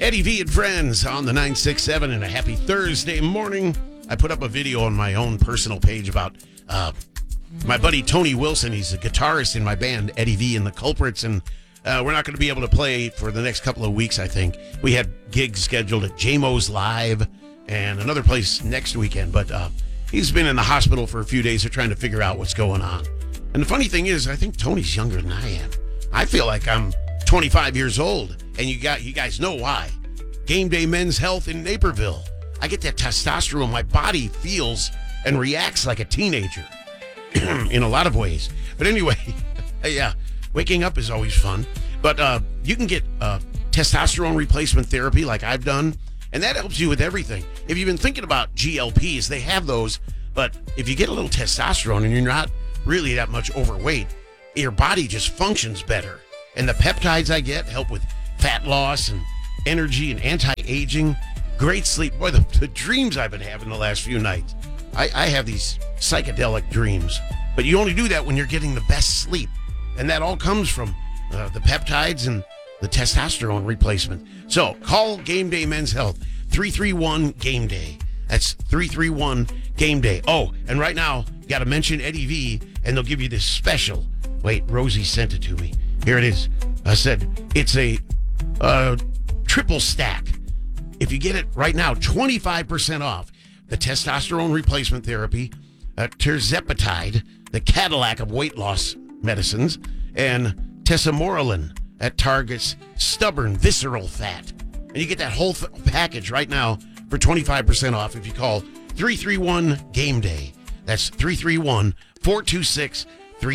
Eddie V and Friends on the 967 and a happy Thursday morning. I put up a video on my own personal page about my buddy Tony Wilson. He's a guitarist in my band, Eddie V and the Culprits, and we're not going to be able to play for the next couple of weeks, I think. We had gigs scheduled at JMO's Live and another place next weekend, but he's been in the hospital for a few days. They're trying to figure out what's going on. And the funny thing is, I think Tony's younger than I am. I feel like I'm 25 years old, and you guys know why. Game Day Men's Health in Naperville. I get that testosterone. My body feels and reacts like a teenager in a lot of ways. But anyway, yeah, waking up is always fun. But you can get testosterone replacement therapy like I've done, and that helps you with everything. If you've been thinking about GLPs, they have those. But if you get a little testosterone and you're not really that much overweight, your body just functions better. And the peptides I get help with fat loss and energy and anti-aging. Great sleep. Boy, the dreams I've been having the last few nights. I have these psychedelic dreams. But you only do that when you're getting the best sleep. And that all comes from the peptides and the testosterone replacement. So call Game Day Men's Health. 331-GAME-DAY. That's 331-GAME-DAY. Oh, and right now, you got to mention Eddie V, and they'll give you this special. Wait, Rosie sent it to me. Here it is. I said, it's a triple stack. If you get it right now, 25% off. The testosterone replacement therapy, tirzepatide, the Cadillac of weight loss medicines, and tesamorelin that targets stubborn visceral fat. And you get that whole package right now for 25% off if you call 331-GAME-DAY. That's 331-426-3329.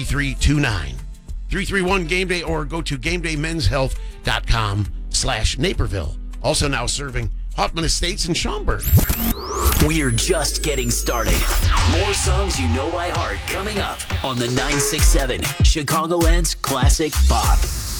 331-GAME-DAY, or go to GameDayMen'sHealth.com/Naperville. Also now serving Hoffman Estates in Schaumburg. We're just getting started. More songs you know by heart coming up on the 967 Chicagoland's Classic Pop.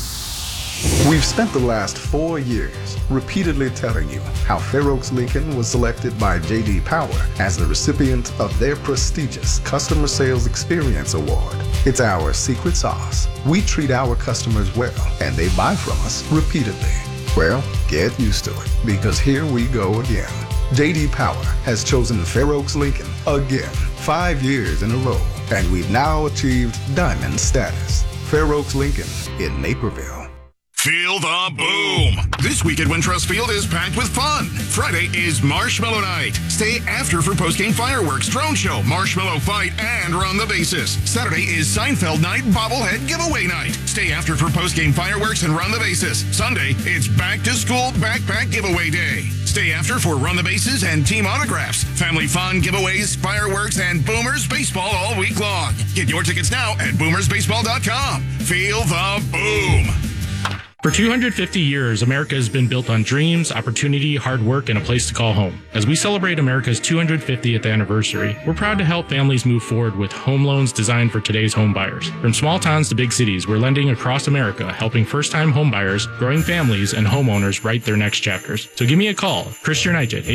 We've spent the last 4 years repeatedly telling you how Fair Oaks Lincoln was selected by J.D. Power as the recipient of their prestigious Customer Sales Experience Award. It's our secret sauce. We treat our customers well, and they buy from us repeatedly. Well, get used to it, because here we go again. J.D. Power has chosen Fair Oaks Lincoln again, 5 years in a row, and we've now achieved diamond status. Fair Oaks Lincoln in Naperville. Feel the boom. This week at Wintrust Field is packed with fun. Friday is Marshmallow Night. Stay after for post-game fireworks, drone show, marshmallow fight, and run the bases. Saturday is Seinfeld Night, bobblehead giveaway night. Stay after for post-game fireworks and run the bases. Sunday, it's back to school backpack giveaway day. Stay after for run the bases and team autographs, family fun, giveaways, fireworks, and Boomers baseball all week long. Get your tickets now at boomersbaseball.com. Feel the boom. For 250 years, America has been built on dreams, opportunity, hard work, and a place to call home. As we celebrate America's 250th anniversary, we're proud to help families move forward with home loans designed for today's home buyers. From small towns to big cities, we're lending across America, helping first-time home buyers, growing families, and homeowners write their next chapters. So give me a call, Chris Chernichit, at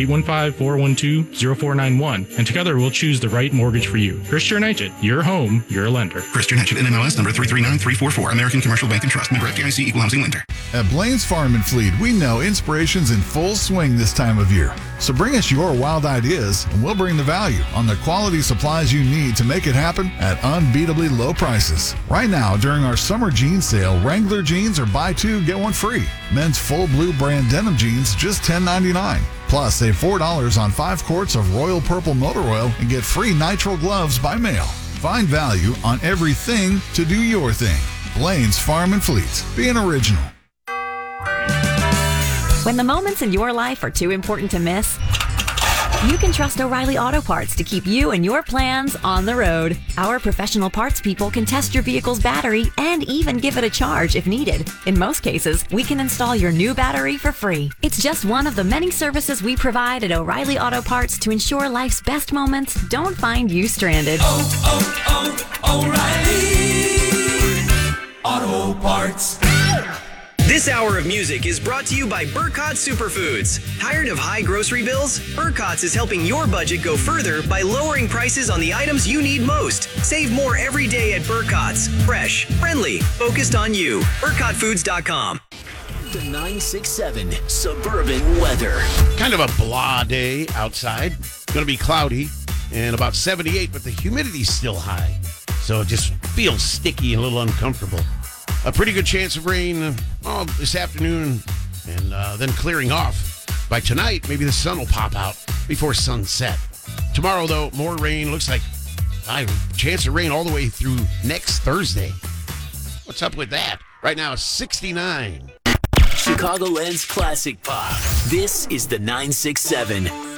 815-412-0491, and together we'll choose the right mortgage for you. Chris Chernichit, your home, your lender. Chris Chernichit, NMLS number 339344, American Commercial Bank and Trust, member FDIC, equal housing lender. At Blaine's Farm and Fleet, we know inspiration's in full swing this time of year. So bring us your wild ideas, and we'll bring the value on the quality supplies you need to make it happen at unbeatably low prices. Right now, during our summer jean sale, Wrangler jeans are buy two, get one free. Men's full blue brand denim jeans, just $10.99. Plus, save $4 on 5 quarts of Royal Purple Motor Oil and get free nitrile gloves by mail. Find value on everything to do your thing. Blaine's Farm and Fleet. Being original. When the moments in your life are too important to miss, you can trust O'Reilly Auto Parts to keep you and your plans on the road. Our professional parts people can test your vehicle's battery and even give it a charge if needed. In most cases, we can install your new battery for free. It's just one of the many services we provide at O'Reilly Auto Parts to ensure life's best moments don't find you stranded. O'Reilly Auto Parts. This hour of music is brought to you by Burkott Superfoods. Tired of high grocery bills? Burkott's is helping your budget go further by lowering prices on the items you need most. Save more every day at Burkott's. Fresh, friendly, focused on you. BurkottFoods.com. The 967 Suburban Weather. Kind of a blah day outside. Going to be cloudy and about 78, but the humidity's still high. So it just feels sticky and a little uncomfortable. A pretty good chance of rain this afternoon and then clearing off. By tonight, maybe the sun will pop out before sunset. Tomorrow, though, more rain. Looks like a chance of rain all the way through next Thursday. What's up with that? Right now, it's 69. Chicagoland's Classic Pop. This is the 967.